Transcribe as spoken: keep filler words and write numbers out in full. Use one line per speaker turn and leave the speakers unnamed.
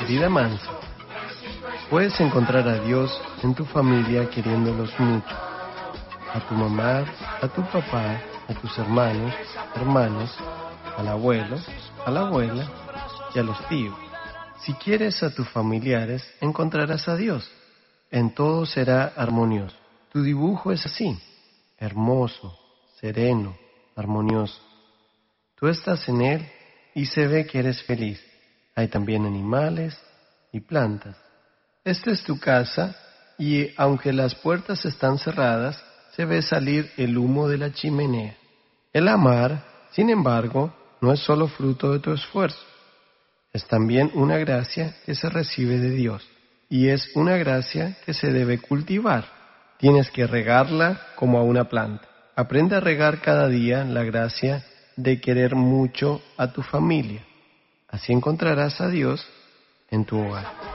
vida mansa. Puedes encontrar a Dios en tu familia queriéndolos mucho. A tu mamá, a tu papá, a tus hermanos, hermanas, al abuelo, a la abuela y a los tíos. Si quieres a tus familiares, encontrarás a Dios. En todo será armonioso. Tu dibujo es así, hermoso, sereno, armonioso. Tú estás en él y se ve que eres feliz. Hay también animales y plantas. Esta es tu casa y aunque las puertas están cerradas, se ve salir el humo de la chimenea. El amar, sin embargo, no es solo fruto de tu esfuerzo. Es también una gracia que se recibe de Dios y es una gracia que se debe cultivar. Tienes que regarla como a una planta. Aprende a regar cada día la gracia de querer mucho a tu familia. Así encontrarás a Dios en tu hogar.